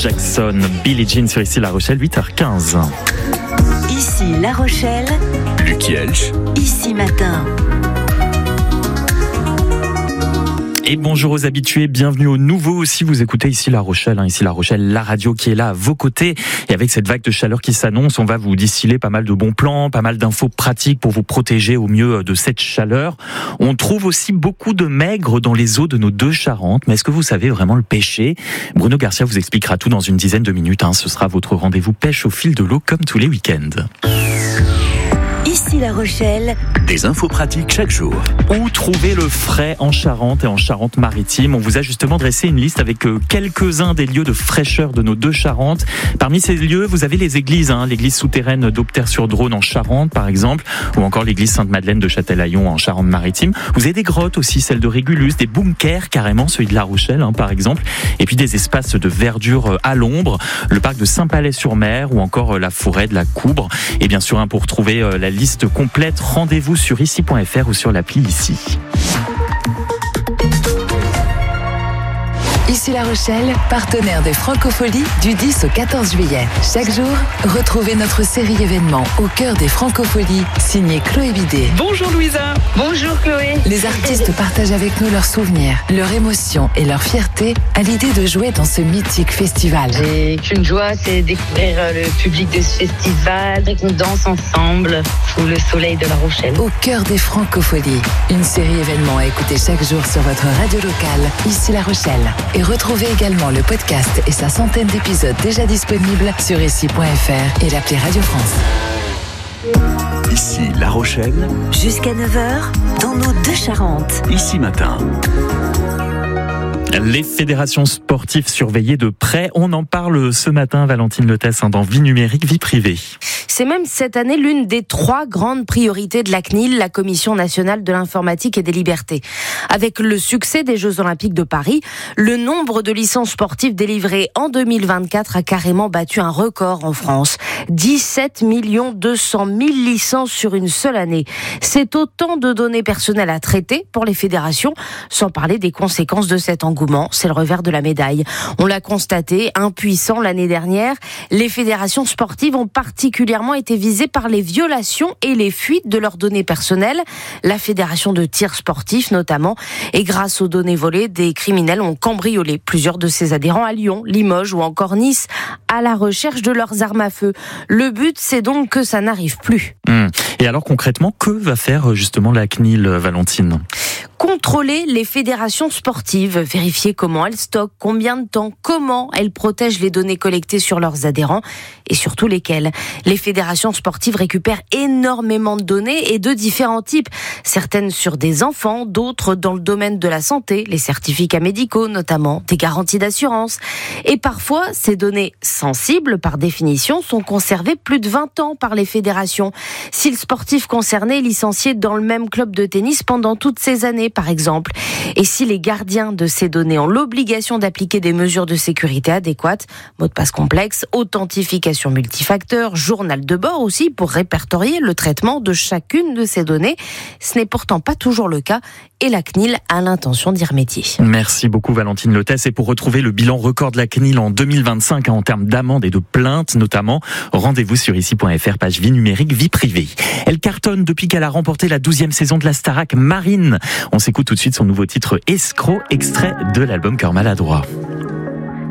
Jackson, Billie Jean sur Ici La Rochelle, 8h15. Ici La Rochelle, Luc Elch. Ici Matin. Et bonjour aux habitués, bienvenue aux nouveaux. Si vous écoutez Ici La Rochelle, Ici La Rochelle, la radio qui est là à vos côtés. Et avec cette vague de chaleur qui s'annonce, on va vous distiller pas mal de bons plans, pas mal d'infos pratiques pour vous protéger au mieux de cette chaleur. On trouve aussi beaucoup de maigre dans les eaux de nos deux Charentes. Mais est-ce que vous savez vraiment le pêcher ? Bruno Garcia vous expliquera tout dans une dizaine de minutes. Ce sera votre rendez-vous pêche au fil de l'eau comme tous les week-ends. Ici La Rochelle, Des infos pratiques chaque jour. Où trouver le frais en Charente et en Charente-Maritime ? On vous a justement dressé une liste avec quelques-uns des lieux de fraîcheur de nos deux Charentes. Parmi ces lieux, vous avez les églises, l'église souterraine d'Aubterre-sur-Dronne en Charente par exemple, ou encore l'église Sainte-Madeleine de Châtelaillon en Charente-Maritime. Vous avez des grottes aussi, celles de Régulus, des bunkers carrément, celui de La Rochelle par exemple, et puis des espaces de verdure à l'ombre, le parc de Saint-Palais-sur-Mer ou encore la forêt de la Coubre. Et bien sûr, pour trouver la liste complète, rendez-vous sur ici.fr ou sur l'appli Ici. Ici La Rochelle, partenaire des Francopholies du 10 au 14 juillet. Chaque jour, retrouvez notre série événement au cœur des Francopholies, signée Chloé Bidet. Bonjour Louisa. Bonjour Chloé. Les artistes partagent avec nous leurs souvenirs, leurs émotions et leur fierté à l'idée de jouer dans ce mythique festival. J'ai qu'une joie, c'est découvrir le public de ce festival, qu'on danse ensemble sous le soleil de La Rochelle. Au cœur des Francopholies, une série événement à écouter chaque jour sur votre radio locale, Ici La Rochelle. Et retrouvez également le podcast et sa centaine d'épisodes déjà disponibles sur ici.fr et l'appli Radio France. Ici La Rochelle, jusqu'à 9h, dans nos deux Charentes. Ici Matin. Les fédérations sportives surveillées de près, on en parle ce matin, Valentine Lotès, dans Vie numérique, vie privée. C'est même cette année l'une des 3 grandes priorités de la CNIL, la Commission nationale de l'informatique et des libertés. Avec le succès des Jeux Olympiques de Paris, le nombre de licences sportives délivrées en 2024 a carrément battu un record en France. 17 200 000 licences sur une seule année. C'est autant de données personnelles à traiter pour les fédérations, sans parler des conséquences de cet engouement. C'est le revers de la médaille. On l'a constaté, impuissant l'année dernière, les fédérations sportives ont particulièrement été visées par les violations et les fuites de leurs données personnelles. La fédération de tir sportif notamment. Et grâce aux données volées, des criminels ont cambriolé plusieurs de ses adhérents à Lyon, Limoges ou encore Nice, à la recherche de leurs armes à feu. Le but, c'est donc que ça n'arrive plus. Et alors concrètement, que va faire justement la CNIL, Valentine ? Contrôler les fédérations sportives, vérifier comment elles stockent, combien de temps, comment elles protègent les données collectées sur leurs adhérents et surtout lesquelles. Les fédérations sportives récupèrent énormément de données et de différents types. Certaines sur des enfants, d'autres dans le domaine de la santé, les certificats médicaux notamment, des garanties d'assurance. Et parfois, ces données sensibles par définition sont conservées plus de 20 ans par les fédérations. Si le sportif concerné est licencié dans le même club de tennis pendant toutes ces années, par exemple. Et si les gardiens de ces données ont l'obligation d'appliquer des mesures de sécurité adéquates, mot de passe complexe, authentification multifacteur, journal de bord aussi pour répertorier le traitement de chacune de ces données. Ce n'est pourtant pas toujours le cas et la CNIL a l'intention d'y remédier. Merci beaucoup Valentine Lotès. Et pour retrouver le bilan record de la CNIL en 2025 en termes d'amendes et de plaintes notamment, rendez-vous sur ici.fr, page vie numérique, vie privée. Elle cartonne depuis qu'elle a remporté la 12e saison de la Starac, Marine. On s'écoute tout de suite son nouveau titre Escroc, extrait de l'album Cœur maladroit.